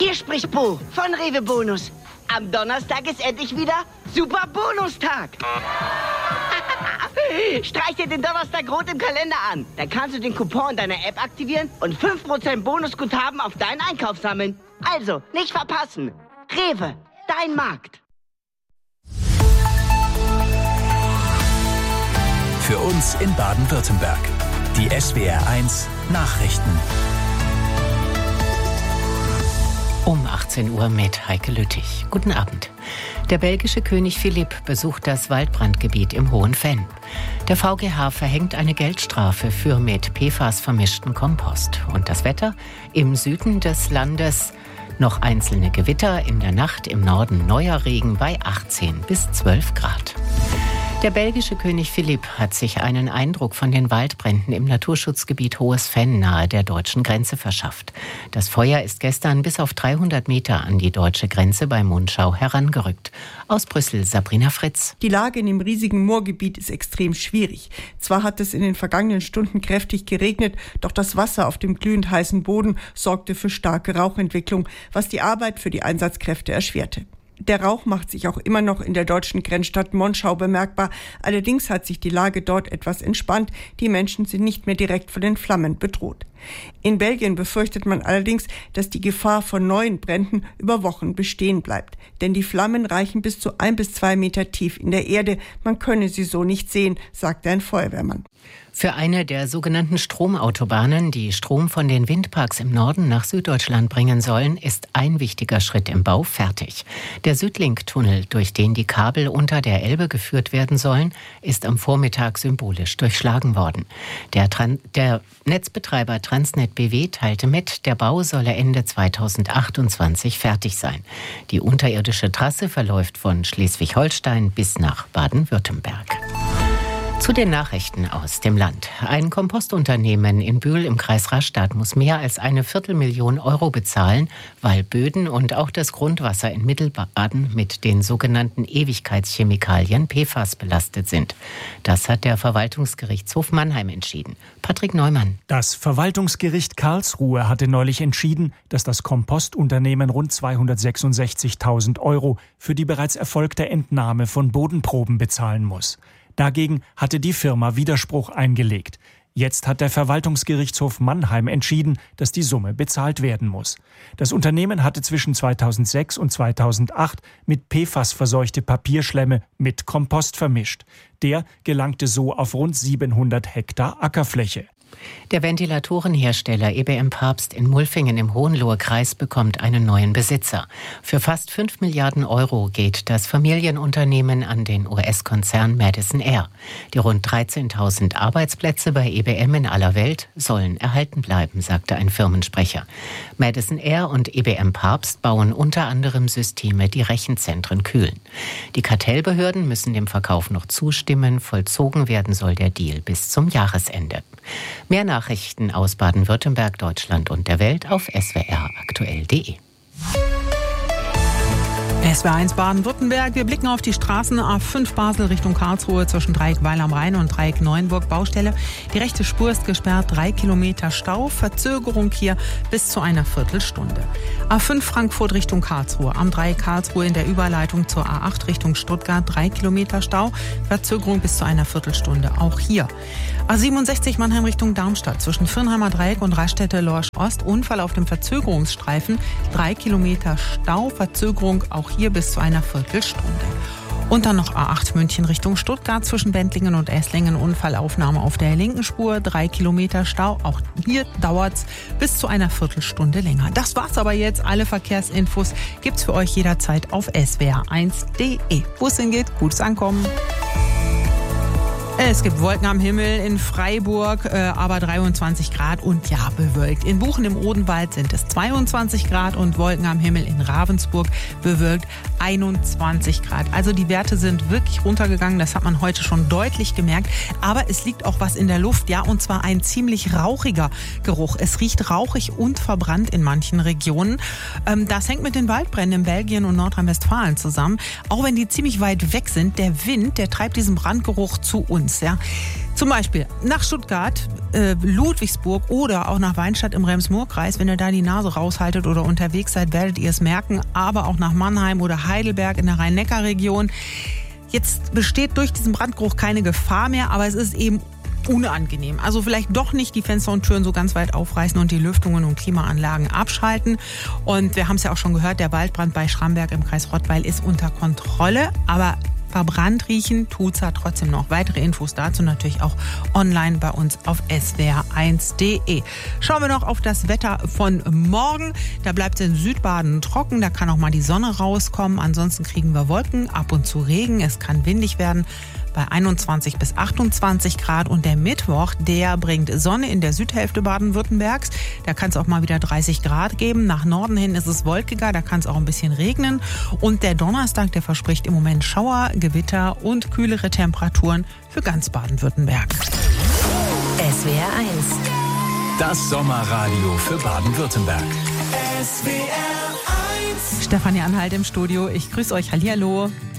Hier spricht Bo von Rewe Bonus. Am Donnerstag ist endlich wieder Super Bonustag. Streich dir den Donnerstag rot im Kalender an. Dann kannst du den Coupon in deiner App aktivieren und 5% Bonusguthaben auf deinen Einkauf sammeln. Also, nicht verpassen. Rewe, dein Markt. Für uns in Baden-Württemberg. Die SWR1 Nachrichten. Um 18 Uhr mit Heike Lüttich. Guten Abend. Der belgische König Philipp besucht das Waldbrandgebiet im Hohenfenn. Der VGH verhängt eine Geldstrafe für mit PFAS vermischten Kompost. Und das Wetter? Im Süden des Landes noch einzelne Gewitter, in der Nacht im Norden neuer Regen bei 18 bis 12 Grad. Der belgische König Philipp hat sich einen Eindruck von den Waldbränden im Naturschutzgebiet Hohes Fenn nahe der deutschen Grenze verschafft. Das Feuer ist gestern bis auf 300 Meter an die deutsche Grenze bei Munschau herangerückt. Aus Brüssel Sabrina Fritz. Die Lage in dem riesigen Moorgebiet ist extrem schwierig. Zwar hat es in den vergangenen Stunden kräftig geregnet, doch das Wasser auf dem glühend heißen Boden sorgte für starke Rauchentwicklung, was die Arbeit für die Einsatzkräfte erschwerte. Der Rauch macht sich auch immer noch in der deutschen Grenzstadt Monschau bemerkbar. Allerdings hat sich die Lage dort etwas entspannt. Die Menschen sind nicht mehr direkt von den Flammen bedroht. In Belgien befürchtet man allerdings, dass die Gefahr von neuen Bränden über Wochen bestehen bleibt. Denn die Flammen reichen bis zu 1 bis 2 Meter tief in der Erde. Man könne sie so nicht sehen, sagte ein Feuerwehrmann. Für eine der sogenannten Stromautobahnen, die Strom von den Windparks im Norden nach Süddeutschland bringen sollen, ist ein wichtiger Schritt im Bau fertig. Der Südlink-Tunnel, durch den die Kabel unter der Elbe geführt werden sollen, ist am Vormittag symbolisch durchschlagen worden. Der Netzbetreiber Transnet BW teilte mit, der Bau solle Ende 2028 fertig sein. Die unterirdische Trasse verläuft von Schleswig-Holstein bis nach Baden-Württemberg. Zu den Nachrichten aus dem Land. Ein Kompostunternehmen in Bühl im Kreis Rastatt muss mehr als 250.000 Euro bezahlen, weil Böden und auch das Grundwasser in Mittelbaden mit den sogenannten Ewigkeitschemikalien PFAS belastet sind. Das hat der Verwaltungsgerichtshof Mannheim entschieden. Patrick Neumann. Das Verwaltungsgericht Karlsruhe hatte neulich entschieden, dass das Kompostunternehmen rund 266.000 Euro für die bereits erfolgte Entnahme von Bodenproben bezahlen muss. Dagegen hatte die Firma Widerspruch eingelegt. Jetzt hat der Verwaltungsgerichtshof Mannheim entschieden, dass die Summe bezahlt werden muss. Das Unternehmen hatte zwischen 2006 und 2008 mit PFAS verseuchte Papierschlemme mit Kompost vermischt. Der gelangte so auf rund 700 Hektar Ackerfläche. Der Ventilatorenhersteller EBM Papst in Mulfingen im Hohenlohe-Kreis bekommt einen neuen Besitzer. Für fast 5 Milliarden Euro geht das Familienunternehmen an den US-Konzern Madison Air. Die rund 13.000 Arbeitsplätze bei EBM in aller Welt sollen erhalten bleiben, sagte ein Firmensprecher. Madison Air und EBM Papst bauen unter anderem Systeme, die Rechenzentren kühlen. Die Kartellbehörden müssen dem Verkauf noch zustimmen. Vollzogen werden soll der Deal bis zum Jahresende. Mehr Nachrichten aus Baden-Württemberg, Deutschland und der Welt auf swraktuell.de. SWR1 Baden-Württemberg. Wir blicken auf die Straßen A5 Basel Richtung Karlsruhe zwischen Dreieck Weil am Rhein und Dreieck Neuenburg Baustelle. Die rechte Spur ist gesperrt, 3 Kilometer Stau, Verzögerung hier bis zu einer Viertelstunde. A5 Frankfurt Richtung Karlsruhe. Am Dreieck Karlsruhe in der Überleitung zur A8 Richtung Stuttgart 3 Kilometer Stau, Verzögerung bis zu einer Viertelstunde. Auch hier. A67 Mannheim Richtung Darmstadt zwischen Firnheimer Dreieck und Raststätte-Lorsch Ost. Unfall auf dem Verzögerungsstreifen, 3 Kilometer Stau, Verzögerung auch hier bis zu einer Viertelstunde. Und dann noch A8 München Richtung Stuttgart zwischen Bendlingen und Esslingen. Unfallaufnahme auf der linken Spur, 3 Kilometer Stau. Auch hier dauert's bis zu einer Viertelstunde länger. Das war's aber jetzt. Alle Verkehrsinfos gibt's für euch jederzeit auf swr1.de. Wo es hingeht, gutes Ankommen. Es gibt Wolken am Himmel in Freiburg, aber 23 Grad und ja, bewölkt. In Buchen im Odenwald sind es 22 Grad und Wolken am Himmel in Ravensburg bewölkt 21 Grad. Also die Werte sind wirklich runtergegangen, das hat man heute schon deutlich gemerkt. Aber es liegt auch was in der Luft, ja, und zwar ein ziemlich rauchiger Geruch. Es riecht rauchig und verbrannt in manchen Regionen. Das hängt mit den Waldbränden in Belgien und Nordrhein-Westfalen zusammen. Auch wenn die ziemlich weit weg sind, der Wind, der treibt diesen Brandgeruch zu uns. Ja. Zum Beispiel nach Stuttgart, Ludwigsburg oder auch nach Weinstadt im Rems-Murr-Kreis. Wenn ihr da die Nase raushaltet oder unterwegs seid, werdet ihr es merken. Aber auch nach Mannheim oder Heidelberg in der Rhein-Neckar-Region. Jetzt besteht durch diesen Brandgeruch keine Gefahr mehr, aber es ist eben unangenehm. Also vielleicht doch nicht die Fenster und Türen so ganz weit aufreißen und die Lüftungen und Klimaanlagen abschalten. Und wir haben es ja auch schon gehört, der Waldbrand bei Schramberg im Kreis Rottweil ist unter Kontrolle. Aber verbrannt riechen tut's ja trotzdem noch. Weitere Infos dazu natürlich auch online bei uns auf swr1.de. Schauen wir noch auf das Wetter von morgen. Da bleibt es in Südbaden trocken, da kann auch mal die Sonne rauskommen. Ansonsten kriegen wir Wolken, ab und zu Regen. Es kann windig werden bei 21 bis 28 Grad. Und der Mittwoch, der bringt Sonne in der Südhälfte Baden-Württembergs. Da kann es auch mal wieder 30 Grad geben. Nach Norden hin ist es wolkiger, da kann es auch ein bisschen regnen. Und der Donnerstag, der verspricht im Moment Schauer, Gewitter und kühlere Temperaturen für ganz Baden-Württemberg. SWR 1. Das Sommerradio für Baden-Württemberg. Stefanie Anhalt im Studio. Ich grüße euch. Hallihallo.